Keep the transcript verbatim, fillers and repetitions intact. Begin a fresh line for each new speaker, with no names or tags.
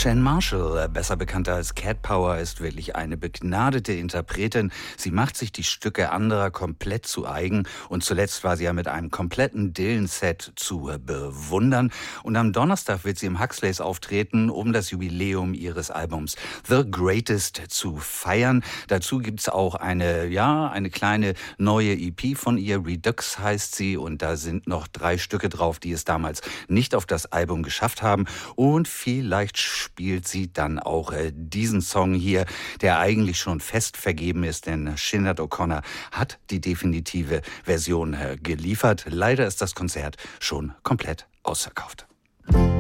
Shan Marshall, besser bekannt als Cat Power, ist wirklich eine begnadete Interpretin. Sie macht sich die Stücke anderer komplett zu eigen und zuletzt war sie ja mit einem kompletten Dylan-Set zu bewundern. Und am Donnerstag wird sie im Huxleys auftreten, um das Jubiläum ihres Albums The Greatest zu feiern. Dazu gibt's auch eine, ja, eine kleine neue E P von ihr, Redux heißt sie, und da sind noch drei Stücke drauf, die es damals nicht auf das Album geschafft haben. Und vielleicht spielt sie dann auch äh, diesen Song hier, der eigentlich schon fest vergeben ist, denn Sinead O'Connor hat die definitive Version äh, geliefert. Leider ist das Konzert schon komplett ausverkauft.